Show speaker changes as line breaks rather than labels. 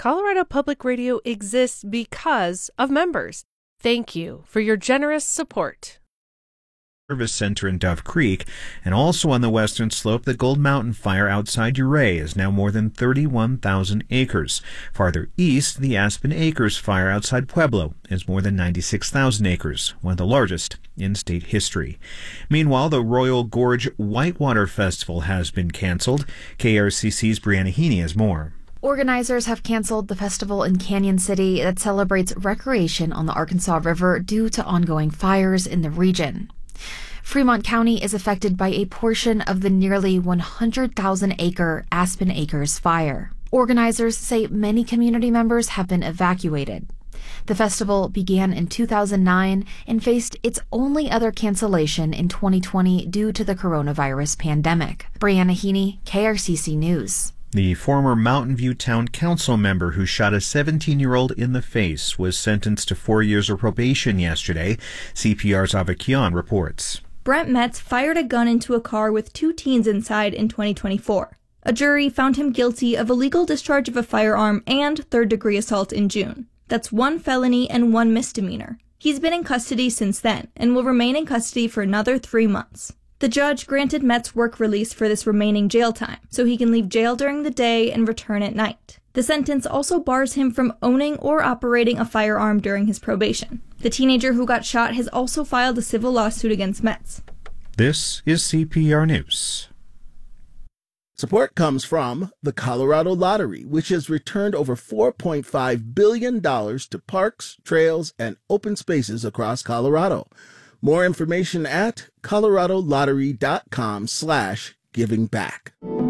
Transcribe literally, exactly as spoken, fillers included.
Colorado Public Radio exists because of members. Thank you for your generous support.
Service Center in Dove Creek, and also on the western slope, the Gold Mountain fire outside Ouray is now more than thirty-one thousand acres. Farther east, the Aspen Acres fire outside Pueblo is more than ninety-six thousand acres, one of the largest in state history. Meanwhile, the Royal Gorge Whitewater Festival has been canceled. K R C C's Brianna Heaney has more.
Organizers have canceled the festival in Canyon City that celebrates recreation on the Arkansas River due to ongoing fires in the region. Fremont County is affected by a portion of the nearly one hundred thousand acre Aspen Acres fire. Organizers say many community members have been evacuated. The festival began in two thousand nine and faced its only other cancellation in twenty twenty due to the coronavirus pandemic. Brianna Heaney, K R C C News.
The former Mountain View Town Council member who shot a seventeen-year-old in the face was sentenced to four years of probation yesterday. C P R's Ava Kian reports.
Brent Metz fired a gun into a car with two teens inside in twenty twenty-four. A jury found him guilty of illegal discharge of a firearm and third-degree assault in June. That's one felony and one misdemeanor. He's been in custody since then and will remain in custody for another three months. The judge granted Metz work release for this remaining jail time, so he can leave jail during the day and return at night. The sentence also bars him from owning or operating a firearm during his probation. The teenager who got shot has also filed a civil lawsuit against Metz.
This is C P R News.
Support comes from the Colorado Lottery, which has returned over four point five billion dollars to parks, trails, and open spaces across Colorado. More information at coloradolottery.com slash giving back.